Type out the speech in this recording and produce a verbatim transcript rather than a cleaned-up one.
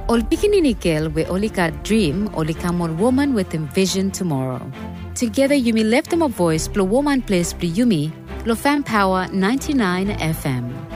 Ol Bikini we only got dream, only come on woman with envision tomorrow. Together, Yumi left them a voice, blow woman place, blow Yumi, Lo Fan Power ninety-nine F M.